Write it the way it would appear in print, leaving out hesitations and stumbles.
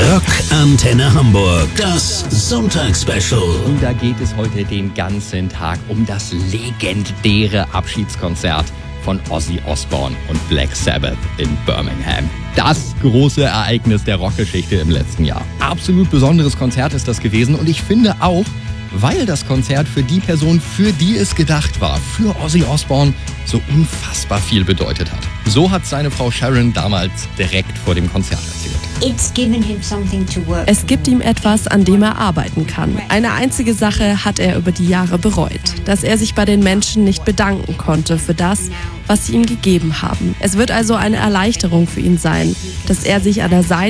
Rock Antenne Hamburg, das Sonntagsspecial. Und da geht es heute den ganzen Tag um das legendäre Abschiedskonzert von Ozzy Osbourne und Black Sabbath in Birmingham. Das große Ereignis der Rockgeschichte im letzten Jahr. Absolut besonderes Konzert ist das gewesen und ich finde auch, weil das Konzert für die Person, für die es gedacht war, für Ozzy Osbourne, so unfassbar viel bedeutet hat. So hat seine Frau Sharon damals direkt vor dem Konzert erzählt. Es gibt ihm etwas, an dem er arbeiten kann. Eine einzige Sache hat er über die Jahre bereut, dass er sich bei den Menschen nicht bedanken konnte für das, was sie ihm gegeben haben. Es wird also eine Erleichterung für ihn sein, dass er sich an der Seite